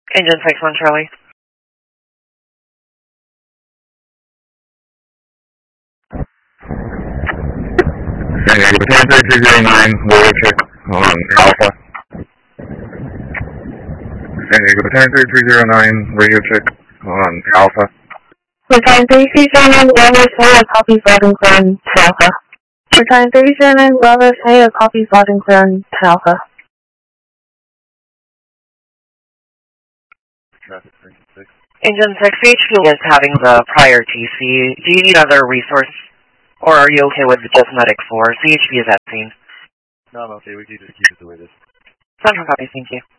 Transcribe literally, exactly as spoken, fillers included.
Engine six one Charlie. San Diego Battalion thirty-three zero nine, radio check on Alpha. San Diego Battalion thirty-three zero nine, radio check on Alpha. Battalion thirty-three zero nine, Bravo, say a copy loud and clear on Alpha. Battalion thirty-three zero nine, Bravo, say a copy loud and clear on Alpha. Engine six, C H P is having the prior T C. Do you need other resource, or are you okay with just Medic four? C H P is at scene. No, I'm okay. We can just keep it the way it is. Central copy, thank you.